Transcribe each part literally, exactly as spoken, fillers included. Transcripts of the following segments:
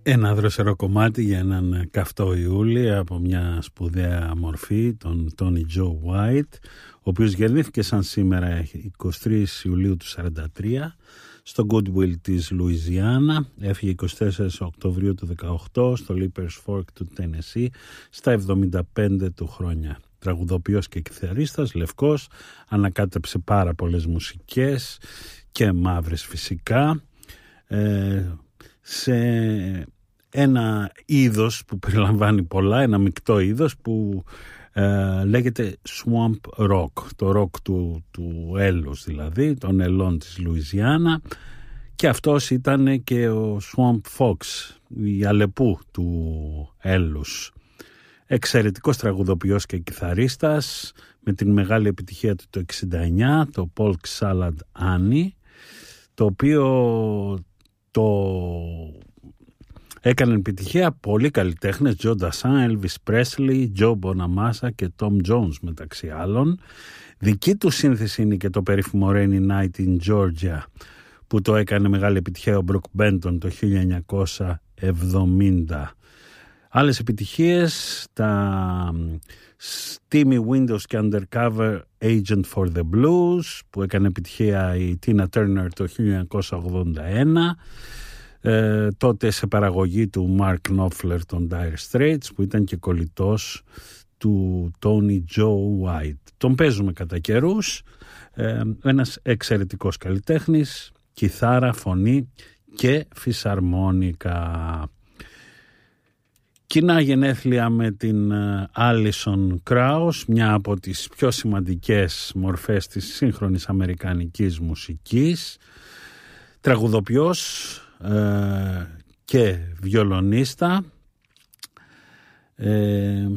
Ένα δροσερό κομμάτι για έναν καυτό Ιούλη από μια σπουδαία μορφή, τον Τόνι Τζο White, ο οποίος γεννήθηκε σαν σήμερα εικοστή τρίτη Ιουλίου του σαράντα τρία στο Goodwill της Λουιζιάννα, έφυγε εικοστή τέταρτη Οκτωβρίου του δεκαοκτώ στο Leapers Fork του Τένεσσι στα εβδομήντα πέντε του χρόνια. Τραγουδοποιός και κιθαρίστας, λευκός, ανακάτεψε πάρα πολλές μουσικές και μαύρες φυσικά, ε, σε ένα είδος που περιλαμβάνει πολλά, ένα μεικτό είδος που ε, λέγεται swamp rock, το rock του, του έλους δηλαδή, των ελών της Λουιζιάννα, και αυτός ήταν και ο Swamp Fox, η Αλεπού του έλους. Εξαιρετικός τραγουδοποιός και κιθαρίστας, με την μεγάλη επιτυχία του το εξήντα εννιά, το Polk Salad Annie, το οποίο το έκανε επιτυχία πολλοί καλλιτέχνες, Joe Dassin, Elvis Presley, Joe Bonamassa και Tom Jones μεταξύ άλλων. Δική του σύνθεση είναι και το περίφημο Rainy Night in Georgia, που το έκανε μεγάλη επιτυχία ο Brook Benton το χίλια εννιακόσια εβδομήντα. Άλλες επιτυχίες, τα Steamy Windows και Undercover Agent for the Blues, που έκανε επιτυχία η Tina Turner το χίλια εννιακόσια ογδόντα ένα, ε, τότε σε παραγωγή του Mark Knopfler των Dire Straits, που ήταν και κολλητός του Tony Joe White. Τον παίζουμε κατά καιρούς, ε, ένας εξαιρετικός καλλιτέχνης, κιθάρα, φωνή και φυσαρμόνικα. Κοινά γενέθλια με την Alison Krauss, μια από τις πιο σημαντικές μορφές της σύγχρονης αμερικανικής μουσικής, τραγουδοποιός ε, και βιολονίστα, ε,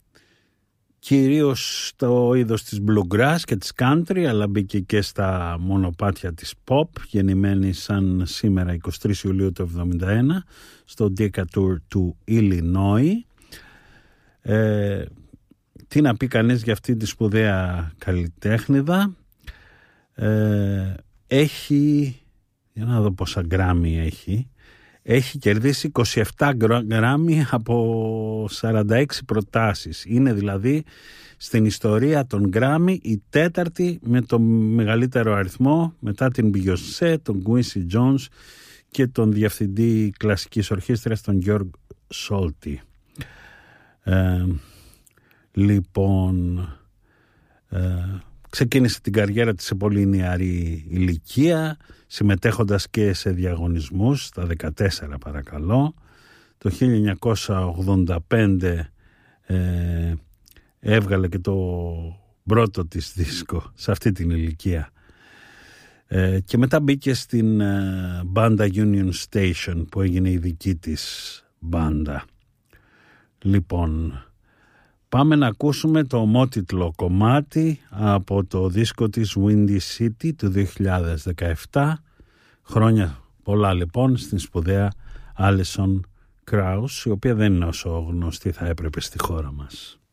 κυρίως στο είδος της bluegrass και της country, αλλά μπήκε και στα μονοπάτια της pop, γεννημένη σαν σήμερα εικοστή τρίτη Ιουλίου του εβδομήντα ένα στο Decatur του Illinois. Ε, τι να πει κανείς για αυτή τη σπουδαία καλλιτέχνηδα. Ε, έχει, για να δω πόσα γκράμμι έχει, έχει κερδίσει είκοσι επτά γκράμμι από σαράντα έξι προτάσεις. Είναι δηλαδή στην ιστορία των γκράμμι η τέταρτη με το μεγαλύτερο αριθμό, μετά την Beyoncé, τον Quincy Jones και τον διευθυντή κλασικής ορχήστρας, τον George Solti. Ε, λοιπόν, ε, ξεκίνησε την καριέρα της σε πολύ νεαρή ηλικία, συμμετέχοντας και σε διαγωνισμούς, στα δεκατέσσερα παρακαλώ. Το χίλια εννιακόσια ογδόντα πέντε ε, έβγαλε και το πρώτο της δίσκο σε αυτή την ηλικία. Ε, και μετά μπήκε στην ε, μπάντα Union Station, που έγινε η δική της μπάντα. Λοιπόν, πάμε να ακούσουμε το ομότιτλο κομμάτι από το δίσκο της Windy City του δύο χιλιάδες δεκαεπτά. Χρόνια πολλά λοιπόν στην σπουδαία Alison Krauss, η οποία δεν είναι όσο γνωστή θα έπρεπε στη χώρα μας.